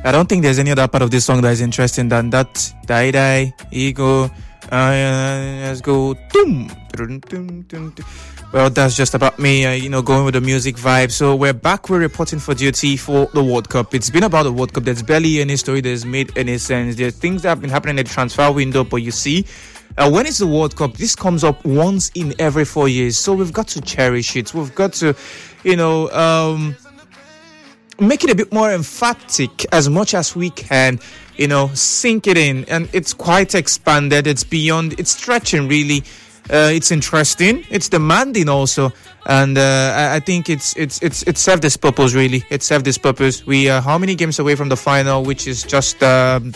I don't think there's any other part of this song that is interesting than that. Die, die, ego. Let's go. Doom. Well, that's just about me, going with the music vibe. So we're back. We're reporting for duty for the World Cup. It's been about the World Cup. There's barely any story that's made any sense. There are things that have been happening in the transfer window, but you see, when it's the World Cup, this comes up once in every 4 years. So we've got to cherish it. We've got to, make it a bit more emphatic as much as we can, sink it in. And it's quite expanded. It's beyond, it's stretching really. It's interesting. It's demanding also. And I think it's served this purpose really. It served this purpose. We are how many games away from the final, which is just 9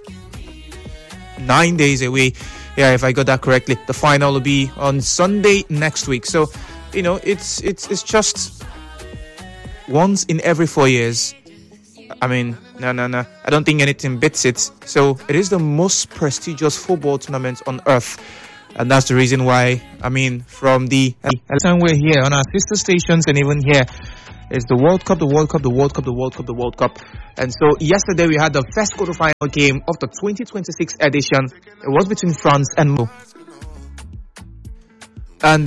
days away. Yeah, if I got that correctly. The final will be on Sunday next week. So, it's just once in every 4 years. I mean, no. I don't think anything beats it. So it is the most prestigious football tournament on earth. And that's the reason why, from the time we're here on our sister stations and even here, it's the World Cup. And so yesterday we had the first quarterfinal game of the 2026 edition. It was between France and Morocco. And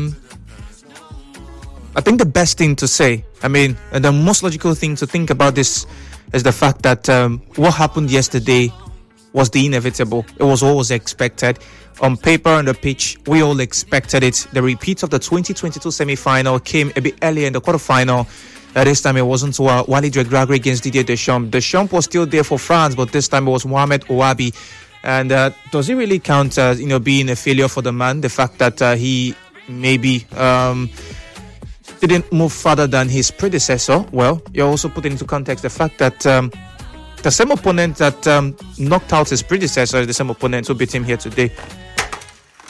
I think the best thing to say, and the most logical thing to think about this is the fact that what happened yesterday was the inevitable. It was always expected. On paper, on the pitch, we all expected it. The repeat of the 2022 semi-final came a bit earlier in the quarterfinal. This time it wasn't Walid Regragui against Didier Deschamps. Deschamps was still there for France, but this time it was Mohamed Ouabi. And does it really count as being a failure for the man? The fact that he maybe didn't move further than his predecessor. Well, you're also putting into context the fact that the same opponent that knocked out his predecessor is the same opponent who beat him here today.